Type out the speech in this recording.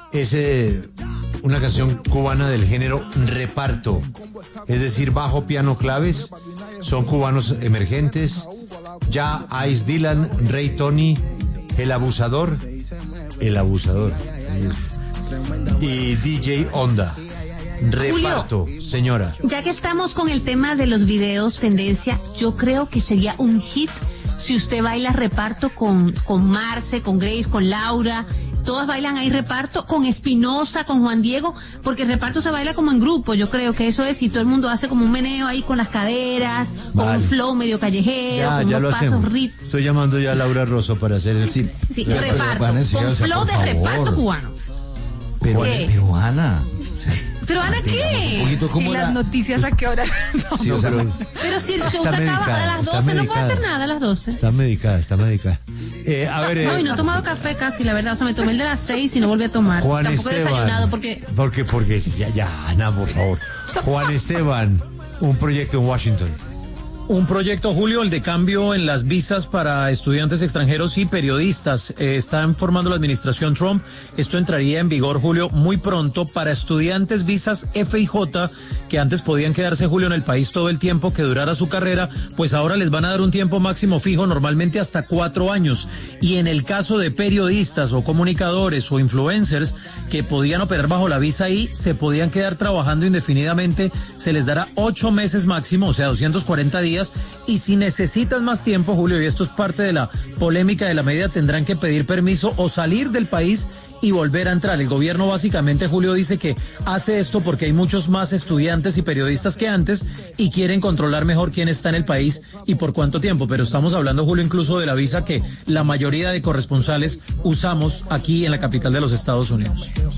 es una canción cubana del género reparto, es decir, bajo, piano, claves. Son cubanos emergentes: Ya, Ice, Dylan, Ray, Tony, El Abusador y DJ Onda. Reparto, Julio, señora. Ya que estamos con el tema de los videos tendencia, yo creo que sería un hit si usted baila reparto con Marce, con Grace, con Laura. Todas bailan ahí reparto, con Espinosa, con Juan Diego, porque el reparto se baila como en grupo. Yo creo que eso es, y todo el mundo hace como un meneo ahí con las caderas, con un flow medio callejero, con unos pasos ritmos. Estoy llamando ya a Laura Rosso para hacer el sí, reparto, con flow de reparto cubano. Pero Ana... ¿Pero Ana qué? ¿Y las noticias a qué hora? Sí, pero si el show se acaba a las 12, no puede hacer nada a las 12. Está medicada. A ver... No, y no he tomado café casi, la verdad. O sea, me tomé el de las 6 y no volví a tomar. Juan Tampoco Esteban, he desayunado porque... Porque ya, Ana, por favor. Juan Esteban, un proyecto en Washington. Un proyecto, Julio, el de cambio en las visas para estudiantes extranjeros y periodistas. Está informando la administración Trump. Esto entraría en vigor, Julio, muy pronto para estudiantes visas F y J, que antes podían quedarse, Julio, en el país todo el tiempo que durara su carrera, pues ahora les van a dar un tiempo máximo fijo, normalmente hasta 4 años. Y en el caso de periodistas o comunicadores o influencers que podían operar bajo la visa I, se podían quedar trabajando indefinidamente, se les dará 8 meses máximo, o sea, 240 días. Y si necesitan más tiempo, Julio, y esto es parte de la polémica de la medida, tendrán que pedir permiso o salir del país y volver a entrar. El gobierno básicamente, Julio, dice que hace esto porque hay muchos más estudiantes y periodistas que antes y quieren controlar mejor quién está en el país y por cuánto tiempo. Pero estamos hablando, Julio, incluso de la visa que la mayoría de corresponsales usamos aquí en la capital de los Estados Unidos.